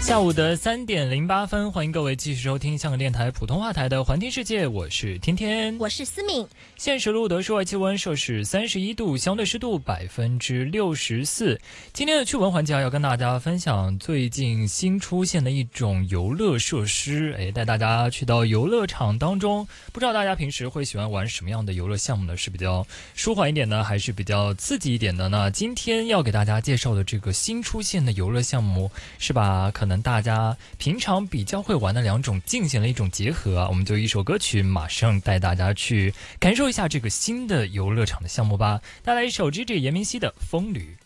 下午的3:08，欢迎各位继续收听香港电台普通话台的环听世界，我是天天， 我是思敏。 现时录得室外气温摄氏31度，相对湿度64%。今天的趣闻环节要跟大家分享最近新出现的一种游乐设施，带大家去到游乐场当中。不知道大家平时会喜欢玩什么样的游乐项目呢？是比较舒缓一点呢，还是比较刺激一点的呢？今天要给大家介绍的这个新出现的游乐项目，是把可能大家平常比较会玩的两种进行了一种结合啊。我们就一首歌曲马上带大家去感受一下这个新的游乐场的项目吧。带来一首 Gigi 严明熙的《风旅》。